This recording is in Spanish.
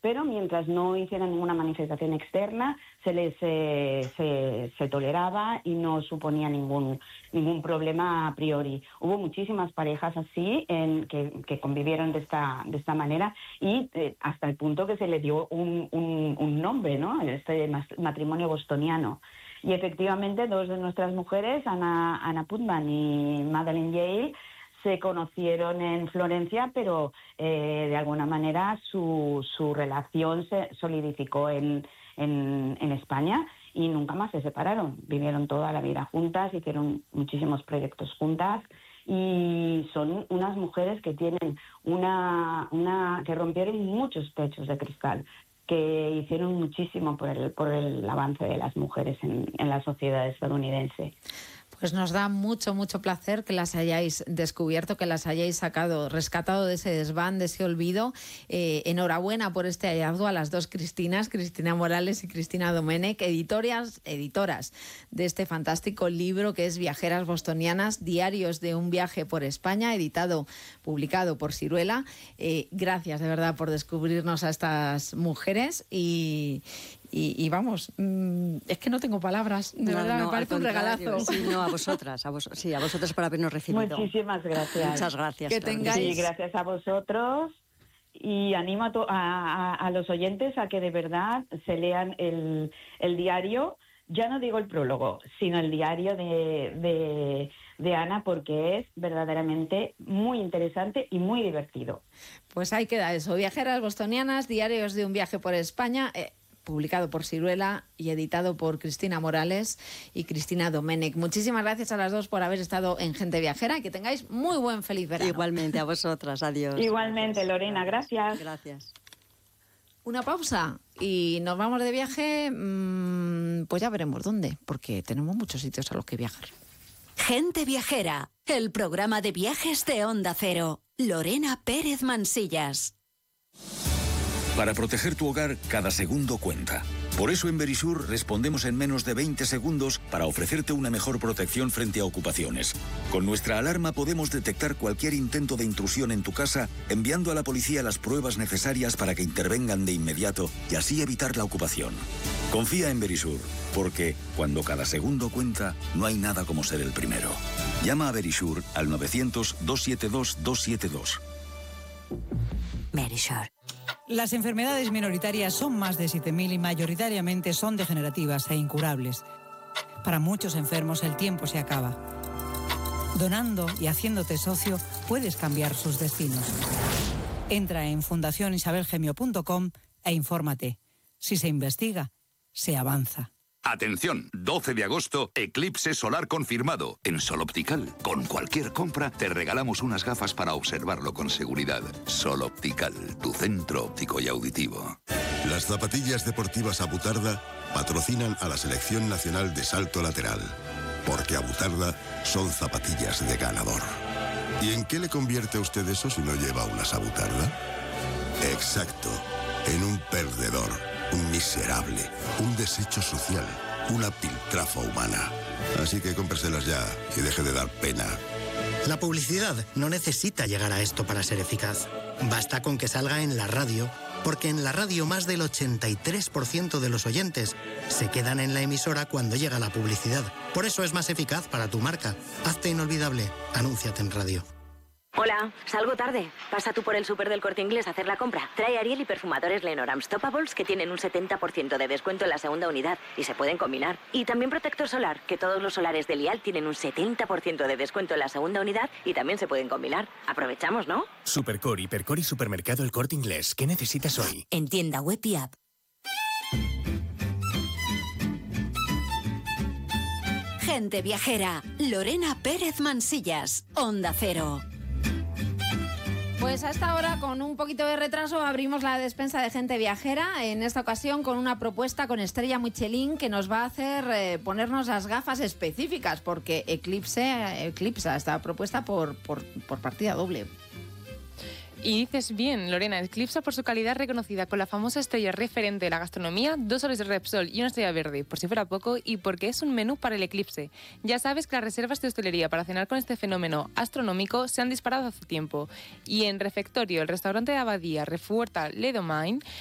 pero mientras no hicieran ninguna manifestación externa se les se toleraba y no suponía ningún problema a priori. Hubo muchísimas parejas así que convivieron de esta manera y hasta el punto que se le dio un nombre, ¿no? Este matrimonio bostoniano. Y efectivamente dos de nuestras mujeres, Anna Putman y Madeleine Yale, se conocieron en Florencia, pero de alguna manera su relación se solidificó en España y nunca más se separaron. Vivieron toda la vida juntas, hicieron muchísimos proyectos juntas y son unas mujeres que tienen que rompieron muchos techos de cristal, que hicieron muchísimo por el avance de las mujeres en la sociedad estadounidense. Pues nos da mucho placer que las hayáis descubierto, que las hayáis rescatado de ese desván, de ese olvido. Enhorabuena por este hallazgo a las dos Cristinas, Cristina Morales y Cristina Domènech, editoras de este fantástico libro que es Viajeras Bostonianas, Diarios de un viaje por España, publicado por Siruela. Gracias de verdad por descubrirnos a estas mujeres y vamos, es que no tengo palabras, de verdad, me parece un regalazo. Sí, a vosotras por habernos recibido. Muchísimas gracias. Muchas gracias. Que tengáis... Sí, gracias a vosotros y animo a los oyentes a que de verdad se lean el diario, ya no digo el prólogo, sino el diario de Ana, porque es verdaderamente muy interesante y muy divertido. Pues ahí queda eso, Viajeras Bostonianas, Diarios de un viaje por España, publicado por Siruela y editado por Cristina Morales y Cristina Domènech. Muchísimas gracias a las dos por haber estado en Gente Viajera y que tengáis muy feliz verano. Igualmente, a vosotras, adiós. Igualmente, gracias. Lorena, gracias. Gracias. Una pausa y nos vamos de viaje, pues ya veremos dónde, porque tenemos muchos sitios a los que viajar. Gente Viajera, el programa de viajes de Onda Cero. Lorena Pérez Mansillas. Para proteger tu hogar, cada segundo cuenta. Por eso en Verisur respondemos en menos de 20 segundos para ofrecerte una mejor protección frente a ocupaciones. Con nuestra alarma podemos detectar cualquier intento de intrusión en tu casa, enviando a la policía las pruebas necesarias para que intervengan de inmediato y así evitar la ocupación. Confía en Verisur, porque cuando cada segundo cuenta, no hay nada como ser el primero. Llama a Verisur al 900-272-272. Verisur. Las enfermedades minoritarias son más de 7.000 y mayoritariamente son degenerativas e incurables. Para muchos enfermos el tiempo se acaba. Donando y haciéndote socio puedes cambiar sus destinos. Entra en fundacionisabelgemio.com e infórmate. Si se investiga, se avanza. Atención, 12 de agosto, eclipse solar confirmado. En Sol Optical, con cualquier compra, te regalamos unas gafas para observarlo con seguridad. Sol Optical, tu centro óptico y auditivo. Las zapatillas deportivas Abutarda patrocinan a la Selección Nacional de Salto Lateral. Porque Abutarda son zapatillas de ganador. ¿Y en qué le convierte a usted eso si no lleva unas Abutarda? Exacto, en un perdedor. Un miserable, un desecho social, una piltrafa humana. Así que cómpreselas ya y deje de dar pena. La publicidad no necesita llegar a esto para ser eficaz. Basta con que salga en la radio, porque en la radio más del 83% de los oyentes se quedan en la emisora cuando llega la publicidad. Por eso es más eficaz para tu marca. Hazte inolvidable. Anúnciate en radio. Hola, salgo tarde. Pasa tú por el súper del Corte Inglés a hacer la compra. Trae Ariel y perfumadores Lenor Unstoppables que tienen un 70% de descuento en la segunda unidad y se pueden combinar. Y también protector solar, que todos los solares de Lial tienen un 70% de descuento en la segunda unidad y también se pueden combinar. Aprovechamos, ¿no? Supercore, Hipercore y Supermercado El Corte Inglés. ¿Qué necesitas hoy? En tienda web y app. Gente Viajera. Lorena Pérez Mansillas. Onda Cero. Pues a esta hora, con un poquito de retraso, abrimos la despensa de Gente Viajera, en esta ocasión con una propuesta con Estrella Michelin que nos va a hacer ponernos las gafas específicas, porque eclipsa esta propuesta por partida doble. Y dices bien, Lorena, eclipsa por su calidad reconocida con la famosa estrella referente de la gastronomía, 2 soles de Repsol y una estrella verde, por si fuera poco, y porque es un menú para el eclipse. Ya sabes que las reservas de hostelería para cenar con este fenómeno astronómico se han disparado hace tiempo. Y en Refectorio, el restaurante de Abadía, Refuerta Le Domaine,